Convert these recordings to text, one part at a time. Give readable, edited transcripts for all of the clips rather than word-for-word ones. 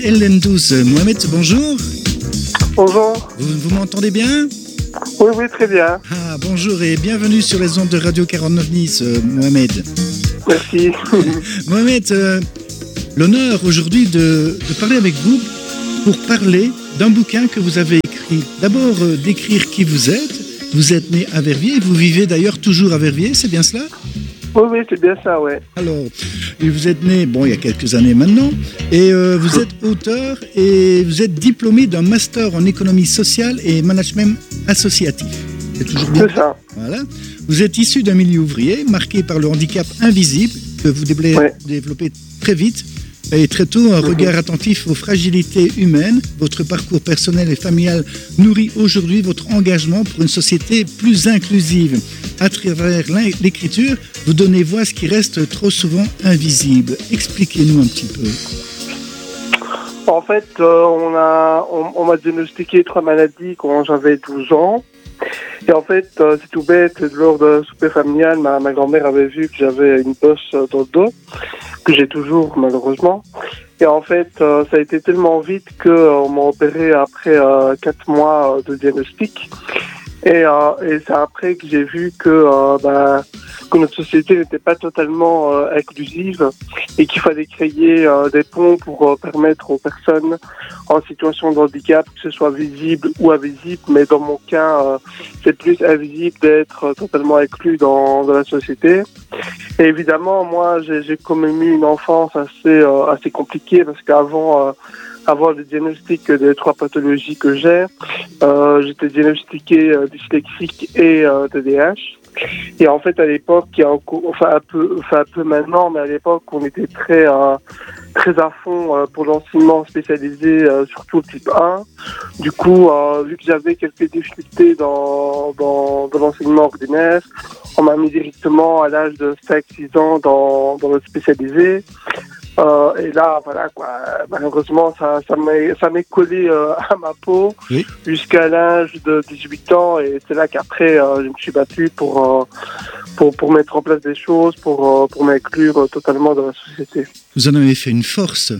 LN12, Mohamed, bonjour. Bonjour. Vous m'entendez bien? Oui, très bien. Ah, bonjour et bienvenue sur les ondes de Radio 49 Nice, Mohamed. Merci. Mohamed, l'honneur aujourd'hui de parler avec vous pour parler d'un bouquin que vous avez écrit. D'abord, décrire qui vous êtes. Vous êtes né à Verviers, vous vivez d'ailleurs toujours à Verviers, c'est bien cela? Oui, c'est bien ça, ouais. Alors, vous êtes né, il y a quelques années maintenant, et vous êtes auteur et vous êtes diplômé d'un master en économie sociale et management associatif. C'est toujours bien? C'est ça. Voilà. Vous êtes issu d'un milieu ouvrier marqué par le handicap invisible que vous développez très vite et très tôt un regard attentif aux fragilités humaines. Votre parcours personnel et familial nourrit aujourd'hui votre engagement pour une société plus inclusive. À travers l'écriture, vous donnez voix à ce qui reste trop souvent invisible. Expliquez-nous un petit peu. En fait, on m'a diagnostiqué 3 maladies quand j'avais 12 ans. Et en fait, c'est tout bête, lors de souper familial, ma grand-mère avait vu que j'avais une bosse dans le dos, que j'ai toujours malheureusement. Et en fait, ça a été tellement vite qu'on m'a opéré après 4 mois de diagnostic. Et c'est après que j'ai vu que notre société n'était pas totalement inclusive et qu'il fallait créer des ponts pour permettre aux personnes en situation de handicap, que ce soit visible ou invisible, mais dans mon cas, c'est plus invisible d'être totalement inclus dans la société. Et évidemment, moi, j'ai quand même eu une enfance assez compliquée parce qu'avant le diagnostic des 3 pathologies que j'ai, j'étais diagnostiqué dyslexique et TDAH. Et en fait, à l'époque, un peu maintenant, mais à l'époque, on était très à fond pour l'enseignement spécialisé, surtout le type 1. Du coup, vu que j'avais quelques difficultés dans l'enseignement ordinaire, on m'a mis directement à l'âge de 5-6 ans dans le spécialisé. Et là, voilà quoi. Malheureusement, ça m'est collé à ma peau jusqu'à l'âge de 18 ans. Et c'est là qu'après, je me suis battu pour mettre en place des choses, pour m'inclure totalement dans la société. Vous en avez fait une force.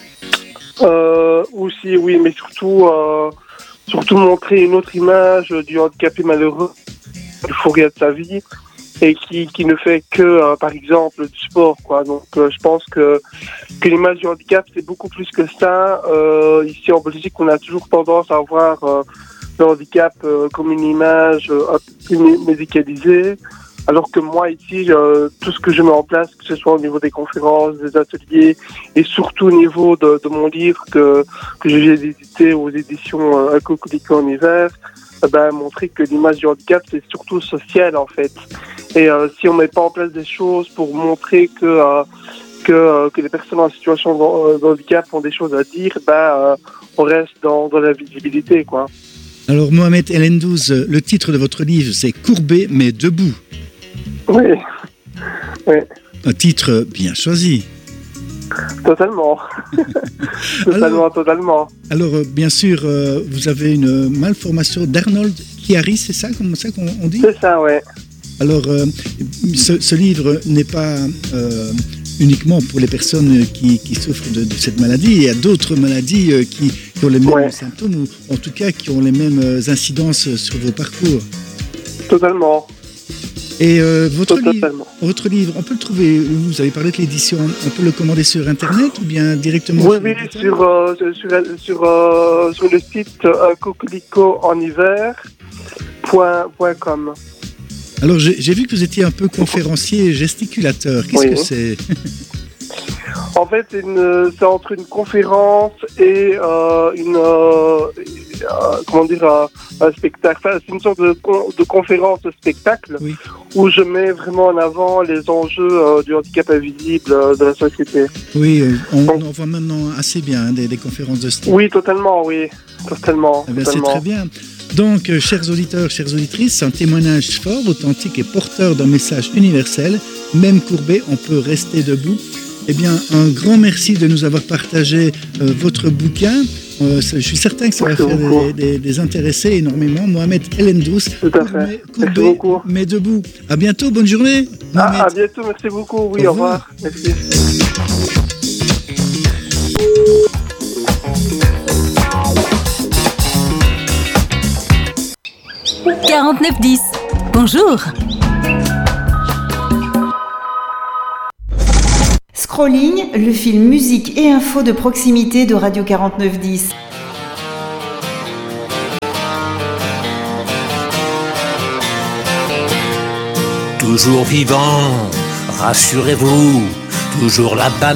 Aussi, oui, mais surtout montrer une autre image du handicapé malheureux, du fourrier de sa vie. Et qui ne fait que, par exemple, du sport, quoi. Donc, je pense que l'image du handicap, c'est beaucoup plus que ça. Ici, en Belgique, on a toujours tendance à voir le handicap comme une image un peu plus médicalisée. Alors que moi, ici, tout ce que je mets en place, que ce soit au niveau des conférences, des ateliers, et surtout au niveau de mon livre que je viens d'éditer aux éditions Cocorico en hiver, montrer que l'image du handicap, c'est surtout social, en fait. Et si on met pas en place des choses pour montrer que les personnes en situation de handicap ont des choses à dire, on reste dans la visibilité, quoi. Alors, Mohamed LN12, le titre de votre livre, c'est Courbé mais debout. Oui. Un titre bien choisi. Totalement. Totalement. Alors, bien sûr, vous avez une malformation d'Arnold Chiari, c'est ça, comme ça qu'on dit? C'est ça, ouais. Alors, ce livre n'est pas uniquement pour les personnes qui souffrent de cette maladie. Il y a d'autres maladies qui ont les mêmes symptômes, ou en tout cas qui ont les mêmes incidences sur vos parcours. Totalement. Et votre livre, on peut le trouver, vous avez parlé de l'édition, on peut le commander sur Internet ou bien directement? Oui, sur le site cocoricoenhiver.com. Alors, j'ai vu que vous étiez un peu conférencier et gesticulateur. Qu'est-ce que c'est? En fait, c'est entre une conférence et un spectacle. Enfin, c'est une sorte de conférence spectacle où je mets vraiment en avant les enjeux du handicap invisible de la société. Oui, on voit maintenant assez bien des conférences de ce type. Oui, totalement, oui. Totalement. C'est très bien. Donc, chers auditeurs, chères auditrices, un témoignage fort, authentique et porteur d'un message universel. Même courbé, on peut rester debout. Eh bien, un grand merci de nous avoir partagé votre bouquin. Je suis certain que ça va faire des intéressés énormément. Mohamed LN12, courbé mais debout. À bientôt, bonne journée. À bientôt, merci beaucoup. Oui, au revoir. Merci. 4910. Bonjour. Scrolling, le fil musique et info de proximité de Radio 4910. Toujours vivant, rassurez-vous, toujours la banane.